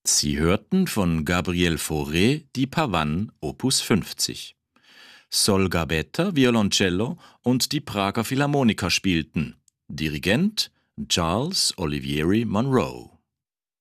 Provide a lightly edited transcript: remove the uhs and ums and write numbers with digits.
Sie hörten von Gabriel Fauré die Pavane Opus 50. Sol Gabetta Violoncello und die Prager Philharmoniker spielten. Dirigent Charles Olivieri Monroe.